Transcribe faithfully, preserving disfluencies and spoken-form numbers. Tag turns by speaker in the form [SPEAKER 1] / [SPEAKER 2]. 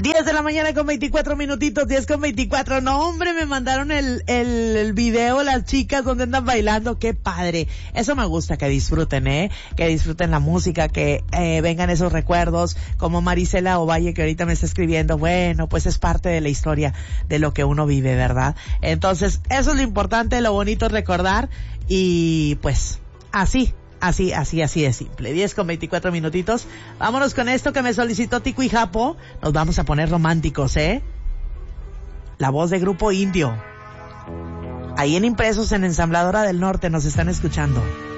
[SPEAKER 1] diez de la mañana con veinticuatro minutitos, diez con veinticuatro. No, hombre, me mandaron el, el, el video, las chicas donde andan bailando. Qué padre. Eso me gusta, que disfruten, ¿eh? Que disfruten la música, que eh, vengan esos recuerdos, como Marisela Ovalle, que ahorita me está escribiendo. Bueno, pues es parte de la historia de lo que uno vive, ¿verdad? Entonces, eso es lo importante, lo bonito es recordar, y pues, así. Así, así, así de simple. diez con veinticuatro minutitos. Vámonos con esto que me solicitó Tico y Japo. Nos vamos a poner románticos, ¿eh? La voz de Grupo Indio. Ahí en Impresos en Ensambladora del Norte nos están escuchando.